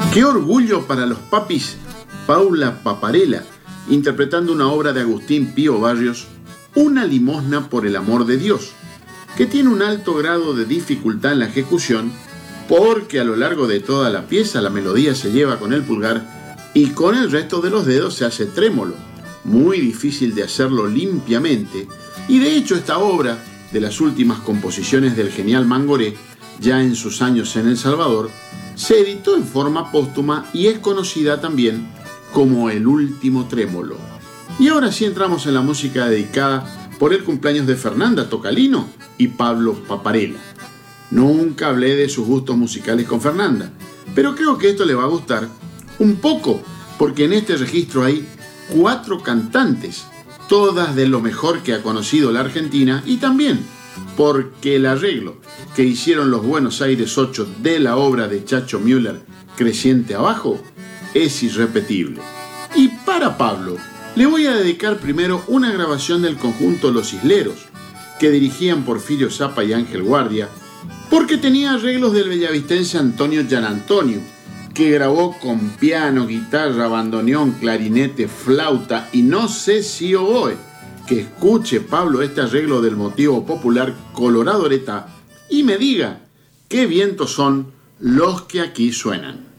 Qué orgullo para los papis Paula Paparella, interpretando una obra de Agustín Pío Barrios, Una limosna por el amor de Dios, que tiene un alto grado de dificultad en la ejecución, porque a lo largo de toda la pieza la melodía se lleva con el pulgar y con el resto de los dedos se hace trémolo, muy difícil de hacerlo limpiamente, y de hecho esta obra, de las últimas composiciones del genial Mangoré, ya en sus años en El Salvador, se editó en forma póstuma y es conocida también como El Último Trémolo. Y ahora sí entramos en la música dedicada por el cumpleaños de Fernanda Tocalino y Pablo Paparella. Nunca hablé de sus gustos musicales con Fernanda, pero creo que esto le va a gustar un poco, porque en este registro hay 4 cantantes, todas de lo mejor que ha conocido la Argentina, y también porque el arreglo que hicieron los Buenos Aires 8 de la obra de Chacho Müller, Creciente Abajo, es irrepetible. Y para Pablo, le voy a dedicar primero una grabación del conjunto Los Isleros, que dirigían Porfirio Zappa y Ángel Guardia, porque tenía arreglos del bellavistense Antonio Gianantonio, que grabó con piano, guitarra, bandoneón, clarinete, flauta y no sé si oboe. Que escuche Pablo este arreglo del motivo popular Coloradoreta y me diga qué vientos son los que aquí suenan.